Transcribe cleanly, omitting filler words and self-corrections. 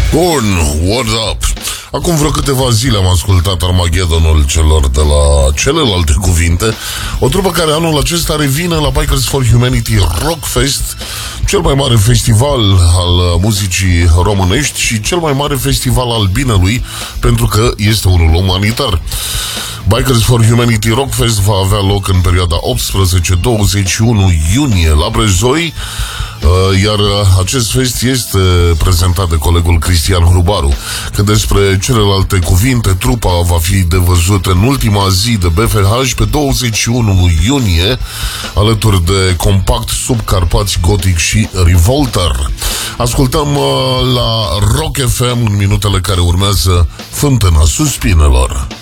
Bun, what's up? Acum vreo câteva zile am ascultat Armageddonul celor de la celelalte cuvinte, o trupă care anul acesta revine la Bikers for Humanity Rock Fest, cel mai mare festival al muzicii românești și cel mai mare festival al binelui, pentru că este unul umanitar. Bikers for Humanity Rock Fest va avea loc în perioada 18-21 iunie la Brejzoi, iar acest fest este prezentat de colegul Cristian Hrubaru. Că despre celelalte cuvinte, trupa va fi de văzut în ultima zi de BFH pe 21 iunie, alături de Compact, Subcarpați, Gothic și Revolter. Ascultăm la Rock FM în minutele care urmează Fântâna Suspinelor.